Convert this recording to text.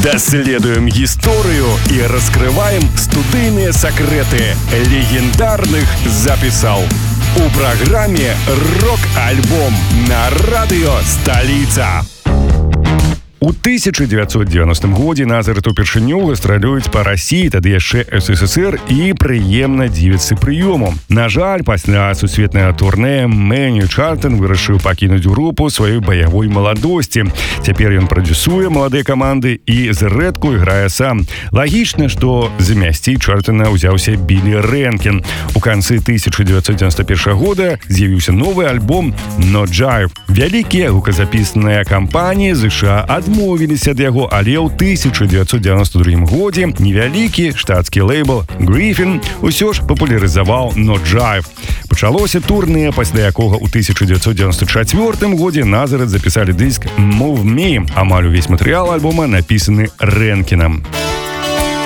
Даследуем гісторыю і раскрываем студыйныя сакрэты легендарных запісаў. У праграме «Рок-альбом» на радыё «Сталіца». У 1990 годзе Назарет упершыню гастралююць па Расіі, тады яшчэ СССР, і прыемна дзівіцца прыёму. На жаль, пасля сусветнага турнэ Мэню Чартон вырашыў пакінуць групу сваёй баявой маладосці. Цяпер ён прадзюсуе маладыя каманды і зрэдку іграе сам. Лагічна, што замясціць Чартона ўзяўся Білі Рэнкін. У канцы 1991 года з'явіўся новы альбом «No Jive». Вялікія гуказапісныя кампаніі США адмовіліся ад яго, але ў 1992 годзе невялікі штатскі лейбл Griffin усё ж папулярызаваў «No Jive». Пачалося турнэ, пасля якога ў 1994 годзе Назарет запісалі дыск «Move Me». Амаль увесь матэрыял альбома напісаны Рэнкінам.